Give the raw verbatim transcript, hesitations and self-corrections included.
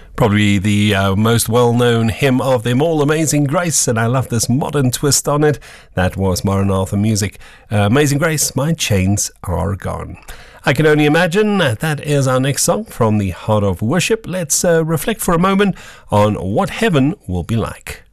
Probably the uh, most well-known hymn of them all, Amazing Grace, and I love this modern twist on it. That was Maranatha Music. Uh, Amazing Grace, My Chains Are Gone. I Can Only Imagine, that is our next song from the Heart of Worship. Let's uh, reflect for a moment on what heaven will be like.